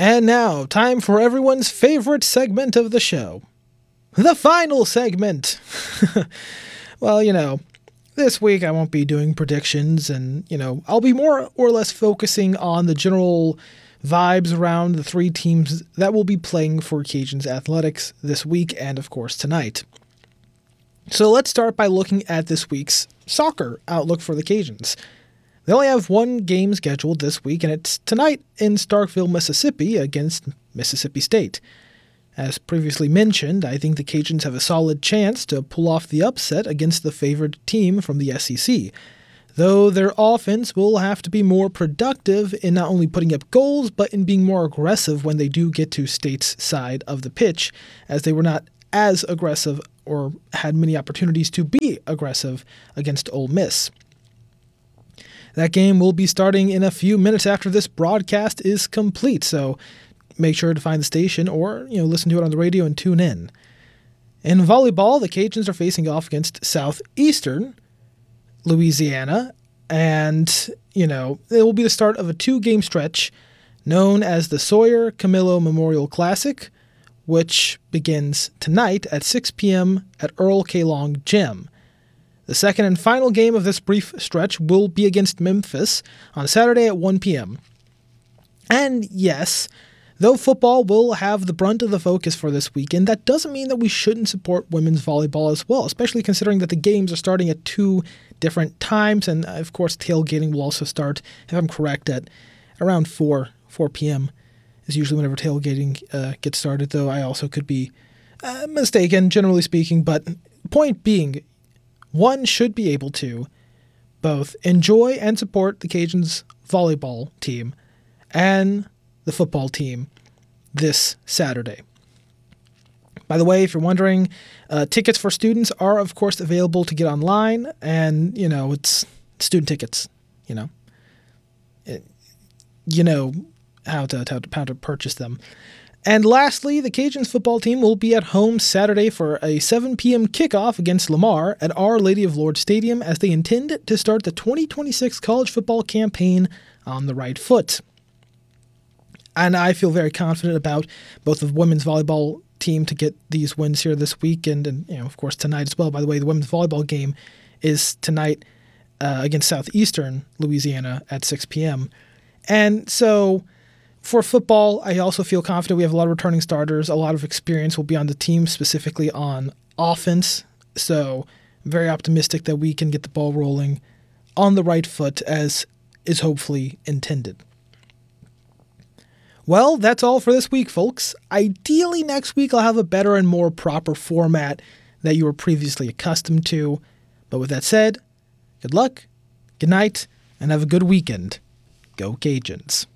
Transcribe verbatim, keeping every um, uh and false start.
And now, time for everyone's favorite segment of the show. The final segment! Well, you know, this week I won't be doing predictions and, you know, I'll be more or less focusing on the general vibes around the three teams that will be playing for Cajuns Athletics this week and, of course, tonight. So let's start by looking at this week's soccer outlook for the Cajuns. They only have one game scheduled this week, and it's tonight in Starkville, Mississippi, against Mississippi State. As previously mentioned, I think the Cajuns have a solid chance to pull off the upset against the favored team from the S E C, though their offense will have to be more productive in not only putting up goals, but in being more aggressive when they do get to State's side of the pitch, as they were not as aggressive or had many opportunities to be aggressive against Ole Miss. That game will be starting in a few minutes after this broadcast is complete, so make sure to find the station or, you know, listen to it on the radio and tune in. In volleyball, the Cajuns are facing off against Southeastern Louisiana, and, you know, it will be the start of a two-game stretch known as the Sawyer Camillo Memorial Classic, which begins tonight at six p.m. at Earl K. Long Gym. The second and final game of this brief stretch will be against Memphis on Saturday at one p.m. And yes, though football will have the brunt of the focus for this weekend, that doesn't mean that we shouldn't support women's volleyball as well, especially considering that the games are starting at two different times, and of course tailgating will also start, if I'm correct, at around four p.m. is usually whenever tailgating uh, gets started, though I also could be uh, mistaken, generally speaking, but point being, one should be able to both enjoy and support the Cajuns volleyball team and the football team this Saturday. By the way, if you're wondering, uh, tickets for students are, of course, available to get online, and, you know, it's student tickets, you know. It, you know how to, how to, how to purchase them. And lastly, the Cajuns football team will be at home Saturday for a seven p.m. kickoff against Lamar at Our Lady of Lourdes Stadium, as they intend to start the twenty twenty-six college football campaign on the right foot. And I feel very confident about both the women's volleyball team to get these wins here this weekend, and, you know, of course, tonight as well. By the way, the women's volleyball game is tonight uh, against Southeastern Louisiana at six p.m. And so for football, I also feel confident we have a lot of returning starters. A lot of experience will be on the team, specifically on offense. So I'm very optimistic that we can get the ball rolling on the right foot as is hopefully intended. Well, that's all for this week, folks. Ideally, next week I'll have a better and more proper format that you were previously accustomed to. But with that said, good luck, good night, and have a good weekend. Go Cajuns.